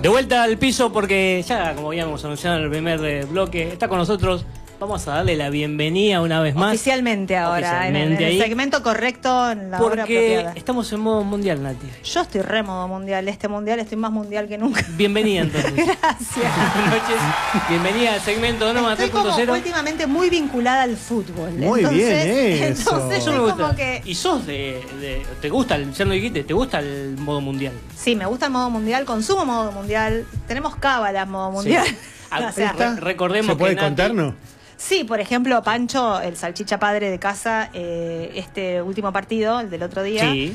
De vuelta al piso porque ya, como habíamos anunciado en el primer bloque, está con nosotros. Vamos a darle la bienvenida una vez más. Oficialmente ahora, en el segmento correcto, en la hora apropiada. Porque estamos en modo mundial, Nati. Yo estoy re modo mundial. Este mundial estoy más mundial que nunca. Bienvenida entonces. Gracias. Buenas noches. Bienvenida al segmento Nómada 3.0. Estoy como últimamente muy vinculada al fútbol. Muy bien eso. Entonces Eso me gusta. como que... ¿Y sos te gusta, ya no dijiste, te gusta el modo mundial? Sí, me gusta el modo mundial, consumo modo mundial. Tenemos cábala modo mundial. Sí. O sea, Recordemos ¿Se puede que Nati, contarnos? sí, por ejemplo, Pancho, el salchicha padre de casa, este último partido, el del otro día, Sí.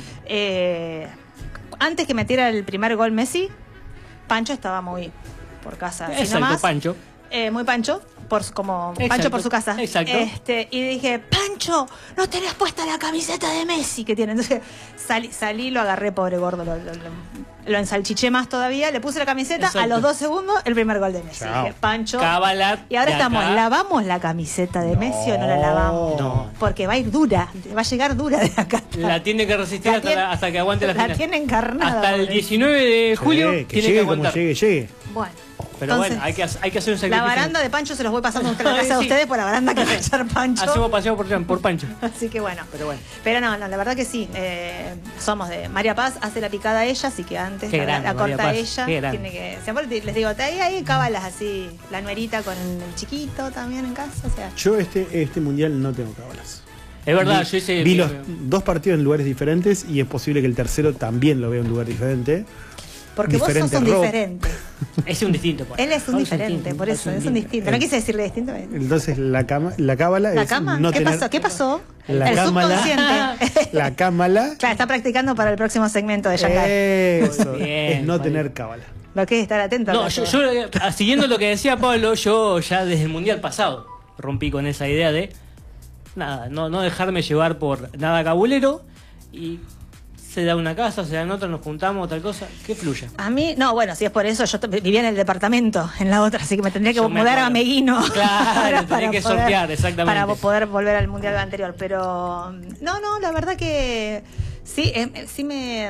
Antes que metiera el primer gol Messi, Pancho estaba muy por casa. así Exacto, nomás. Pancho. Muy Pancho, como Exacto, Pancho por su casa. exacto. Y dije, Pancho, no tenés puesta la camiseta de Messi que tiene. Entonces salí, lo agarré, pobre gordo, lo ensalchiché más todavía, le puse la camiseta, Exacto. a los 2 segundos, el primer gol de Messi. Chao. Dije, Pancho. Cábala Y ahora de estamos, acá. ¿lavamos la camiseta de Messi o no la lavamos? No. Porque va a ir dura, va a llegar dura de acá. La tiene que resistir La tiene- hasta que aguante la final. La tiene encarnada. Hasta el pobre. 19 de julio Sí, que tiene llegue que como aguantar. llegue. Bueno. Pero entonces, bueno, hay que hacer un sacrificio. la baranda de Pancho se los voy pasando a la casa de Sí. ustedes por la baranda que va a echar Pancho. Hacemos paseo por Pancho. Así que bueno. Pero bueno. Pero no, la verdad que sí. Somos de María Paz, hace la picada ella, así que antes Qué la grande, María corta Paz, ella. qué grande. Tiene que. Siempre les digo, ahí cábalas así, la nuerita con el chiquito también en casa. O sea. Yo este mundial no tengo cábalas. Es verdad, yo hice. Vi los 2 partidos en lugares diferentes y es posible que el tercero también lo vea en un lugar diferente. Porque vos sos Diferente un rock. diferente. Es un distinto. pues. Él es un diferente, por eso, es un distinto. No quise decirle distinto. Entonces la cábala ¿La es cama? no ¿Qué tener pasó? ¿Qué pasó? La el cámara. subconsciente. la cámala. Claro, está practicando para el próximo segmento de Shanghai. Eso, Muy bien, es no muy tener bien. cábala. Lo que es estar atento. No, a yo, todo. siguiendo lo que decía Pablo, yo ya desde el mundial pasado rompí con esa idea de nada, no dejarme llevar por nada cabulero y se da una casa, se da en otra, nos juntamos, tal cosa, que fluya. A mí, no, bueno, si es por eso, yo vivía en el departamento, en la otra, así que me tendría que Yo me mudar a acuerdo. Meguino. Claro, tenés que sortear, exactamente. Para poder volver al mundial anterior. Pero, no, la verdad que sí, sí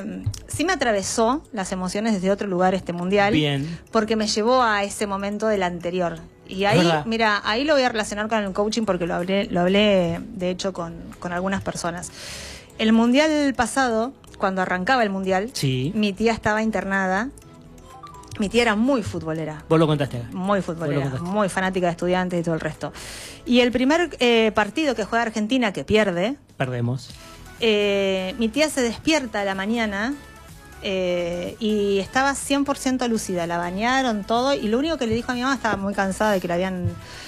me atravesó las emociones desde otro lugar este mundial. Bien. Porque me llevó a ese momento del anterior. Y Es ahí, verdad. mira, ahí lo voy a relacionar con el coaching porque lo hablé de hecho con algunas personas. El mundial pasado, cuando arrancaba el mundial, Sí. mi tía estaba internada. Mi tía era muy futbolera. Vos lo contaste acá. Muy Vos futbolera, lo contaste. muy fanática de Estudiantes y todo el resto. Y el primer partido que juega Argentina, que pierde, Perdemos. mi tía se despierta a la mañana y estaba 100% lúcida. La bañaron todo y lo único que le dijo a mi mamá, estaba muy cansada de que la habían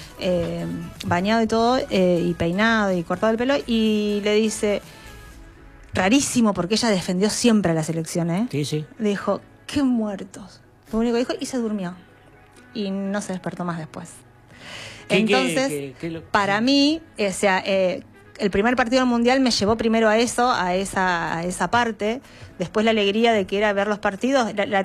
bañado y todo, y peinado y cortado el pelo, y le dice, rarísimo porque ella defendió siempre a la selección, Sí, sí. dijo, qué muertos. Lo único que dijo, y se durmió. Y no se despertó más después. Entonces, para mí, o sea, el primer partido del Mundial me llevó primero a eso, a esa parte. Después la alegría de que era ver los partidos. La